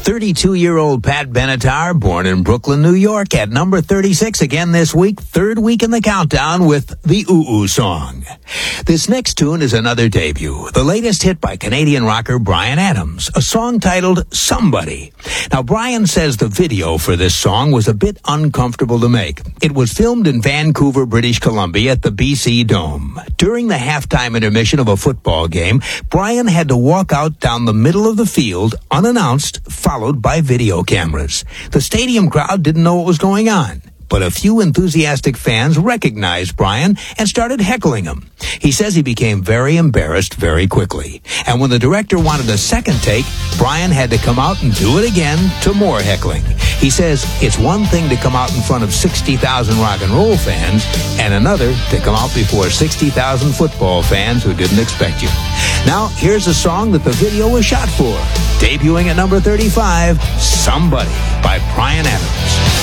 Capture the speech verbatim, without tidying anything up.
thirty-two-year-old Pat Benatar, born in Brooklyn, New York, at number thirty-six again this week, third week in the countdown with the Ooh Ooh song. This next tune is another debut, the latest hit by Canadian rocker Bryan Adams, a song titled Somebody. Now, Bryan says the video for this song was a bit uncomfortable to make. It was filmed in Vancouver, British Columbia at the B C Dome. During the halftime intermission of a football game, Bryan had to walk out down the middle of the field unannounced, followed by video cameras. The stadium crowd didn't know what was going on, but a few enthusiastic fans recognized Bryan and started heckling him. He says he became very embarrassed very quickly. And when the director wanted a second take, Bryan had to come out and do it again to more heckling. He says it's one thing to come out in front of sixty thousand rock and roll fans and another to come out before sixty thousand football fans who didn't expect you. Now, here's a song that the video was shot for. Debuting at number thirty-five, Somebody by Bryan Adams.